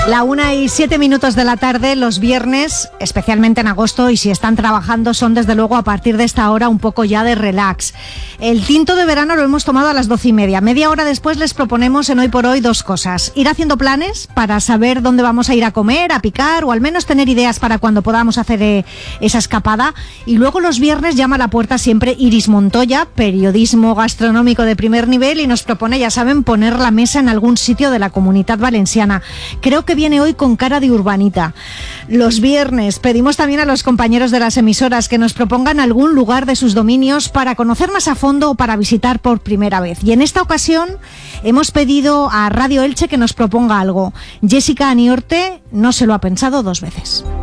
La 1:07 de la tarde, los viernes, especialmente en agosto, y si están trabajando, son desde luego a partir de esta hora un poco ya de relax. El tinto de verano lo hemos tomado a las 12:30. Media hora después les proponemos en Hoy por Hoy dos cosas: ir haciendo planes para saber dónde vamos a ir a comer, a picar, o al menos tener ideas para cuando podamos hacer esa escapada. Y luego los viernes llama a la puerta siempre Iris Montoya, periodismo gastronómico de primer nivel, y nos propone, ya saben, poner la mesa en algún sitio de la Comunitat Valenciana. Creo que viene hoy con cara de urbanita. Los viernes pedimos también a los compañeros de las emisoras que nos propongan algún lugar de sus dominios para conocer más a fondo o para visitar por primera vez. Y en esta ocasión hemos pedido a Radio Elche que nos proponga algo. Jessica Aniorte no se lo ha pensado dos veces.